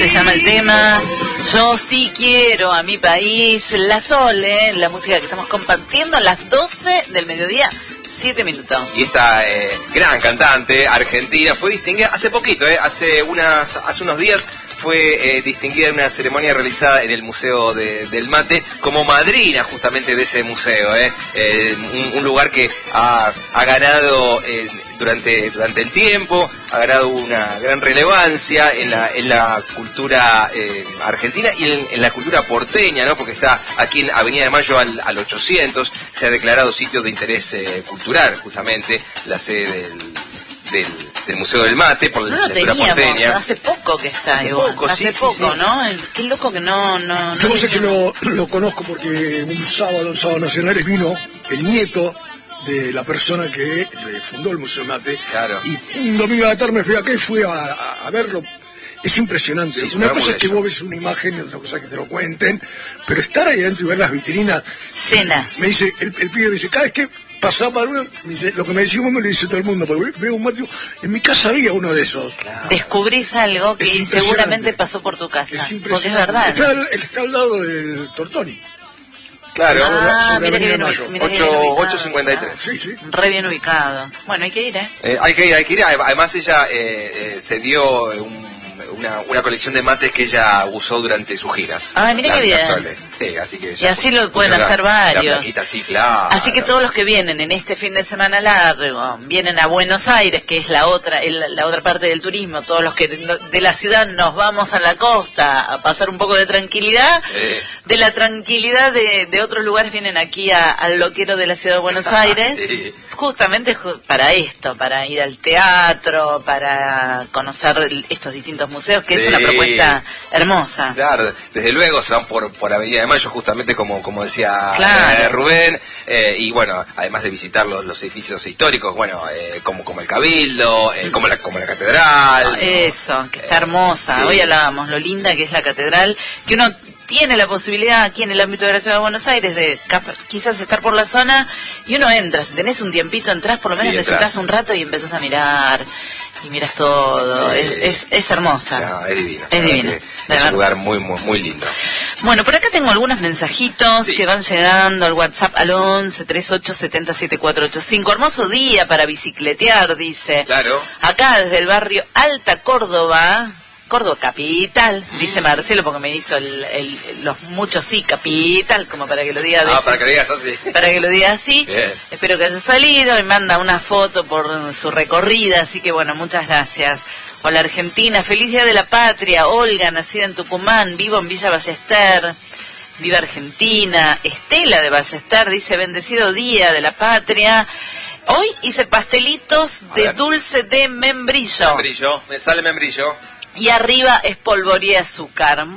se llama el tema. Yo sí quiero a mi país. La Sole, la música que estamos compartiendo a las 12 del mediodía, 7 minutos. Y esta gran cantante argentina fue distinguida hace poquito, hace unos días fue distinguida en una ceremonia realizada en el Museo del Mate como madrina justamente de ese museo, un lugar que ha ganado durante el tiempo, ha ganado una gran relevancia en la cultura argentina y en la cultura porteña, ¿no? Porque está aquí en Avenida de Mayo al 800, se ha declarado sitio de interés cultural justamente, la sede del Museo del Mate por la cultura porteña. Hace poco que está, hace poco, sí, ¿no? Qué loco que no yo sé que lo conozco porque un sábado Nacionales vino el nieto de la persona que fundó el Museo del Mate. Claro. Y un domingo a la tarde me fui a verlo. Es impresionante. Sí, una cosa es que vos ves una imagen y otra cosa es que te lo cuenten, pero estar ahí adentro y ver las vitrinas llenas. Me dice, el pibe me dice, cada vez que pasaba por uno, me dice, lo que me decía uno me lo dice todo el mundo, porque veo un mate, en mi casa había uno de esos. Claro. Descubrís algo que seguramente pasó por tu casa, porque es verdad. Está al lado del Tortoni. Claro, mira que bien, 8:53. Sí. Re bien ubicado. Bueno, hay que ir, Hay que ir. Además ella se dio una colección de mates que ella usó durante sus giras. Ah, mira qué bien. Sí, así que y así lo pueden hacer varios. La plaquita, sí, claro. Así que todos los que vienen en este fin de semana largo, vienen a Buenos Aires, que es la otra parte del turismo, todos los que de la ciudad nos vamos a la costa a pasar un poco de tranquilidad, de la tranquilidad de otros lugares vienen aquí al loquero de la ciudad de Buenos Aires, sí. Justamente para esto, para ir al teatro, para conocer estos distintos museos, que es una propuesta hermosa. Claro, desde luego se van por Avenida de Mayo, justamente como decía Rubén, y bueno, además de visitar los edificios históricos, bueno, como el Cabildo, como la catedral. Eso, que está hermosa. Sí. Hoy hablábamos lo linda que es la catedral, que uno tiene la posibilidad aquí en el ámbito de la ciudad de Buenos Aires de quizás estar por la zona y uno entra, si tenés un tiempito entrás, por lo menos te sentás un rato y empezás a mirar y miras todo, sí. es hermosa. No, es divino. Es divino. Es un lugar muy, muy, muy lindo. Bueno, por acá tengo algunos mensajitos que van llegando al WhatsApp al 11 38 70 7485. Hermoso día para bicicletear, dice. Claro. Acá desde el barrio Alta Córdoba capital, dice Marcelo, porque me hizo los muchos capital, como para que lo diga para que lo digas así. Para que lo diga así. Bien. Espero que haya salido y manda una foto por su recorrida, así que bueno, muchas gracias. Hola Argentina, feliz día de la patria. Olga, nacida en Tucumán, vivo en Villa Ballester. Viva Argentina. Estela de Ballester dice, bendecido día de la patria. Hoy hice pastelitos de dulce de membrillo. Me sale membrillo. Y arriba espolvoreé azúcar.